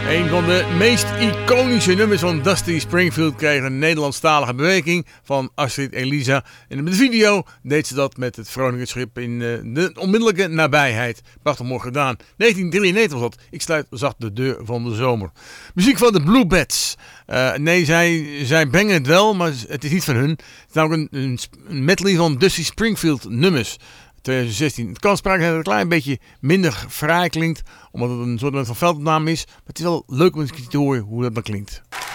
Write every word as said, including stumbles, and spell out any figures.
Een van de meest iconische nummers van Dusty Springfield kreeg een Nederlandstalige bewerking van Astrid Elisa. En in de video deed ze dat met het Vroningerschip in de onmiddellijke nabijheid. Prachtig mooi gedaan. negentien drieënnegentig was dat. Ik sluit zacht de deur van de zomer. Muziek van de Bluebats. Uh, nee, zij, zij brengen het wel, maar het is niet van hun. Het is namelijk een, een, een medley van Dusty Springfield nummers. twintig zestien. Het kan sprake zijn dat het een klein beetje minder fraai klinkt, omdat het een soort van veldopname is. Maar het is wel leuk om eens te horen hoe dat dan klinkt.